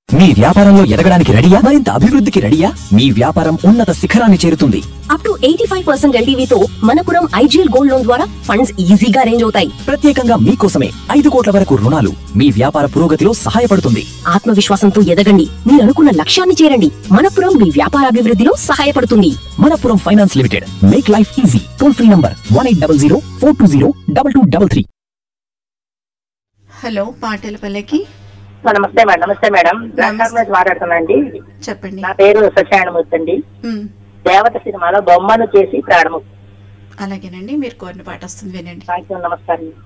మీ వ్యాపారంలో ఎదగడానికి రెడీయా? మరింత అభివృద్ధికి రెడీయా? మీ వ్యాపారం ఉన్నత శిఖరాన్ని చేరుతుంది. Up to 85% ఎల్టీవీతో Manappuram IGL gold loan ద్వారా ఫండ్స్ ఈజీగా అరేంజ్ అవుతాయి. ప్రత్యేకంగా మీకోసమే 5 కోట్ల వరకు రుణాలు మీ వ్యాపార పురోగతిలో సహాయపడుతుంది. ఆత్మవిశ్వాసంతో ఎదగండి, మీరు అనుకున్న లక్ష్యాన్ని చేరండి. మనపురం మీ వ్యాపారాభివృద్ధిలో సహాయపడుతుంది. Manappuram finance limited, make life easy. Toll free number 1800-420-2233. Hello, పాటల పల్లకి. నమస్తే మేడం మాట్లాడుతున్నాండి. చెప్పండి. నా పేరు సత్యనారాయణమూర్తి అండి. దేవత సినిమాలో బొమ్మను చేసి ప్రారంభం. అలాగేనండి, మీరు కోరిన పాట వస్తుంది, వినండి. నమస్కారం.